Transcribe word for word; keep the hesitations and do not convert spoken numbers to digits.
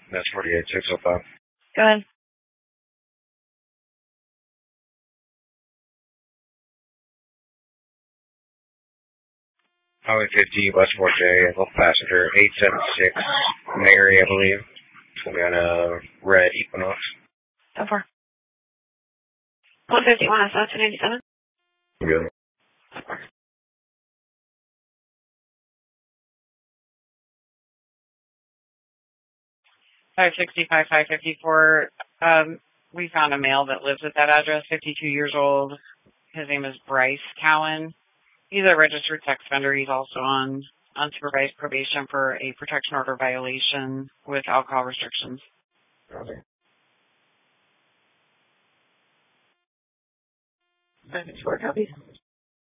That's forty-eight six oh five. Go ahead. Highway fifty, West four J, local passenger eight seven six, Mary, I believe. It's going to be on a red Equinox. So far. one fifty-one, S two ninety-seven. Good. five sixty-five, five fifty-four. Um, we found a male that lives at that address, fifty-two years old. His name is Bryce Cowan. He's a registered sex offender. He's also on unsupervised probation for a protection order violation with alcohol restrictions. Okay. Four copies.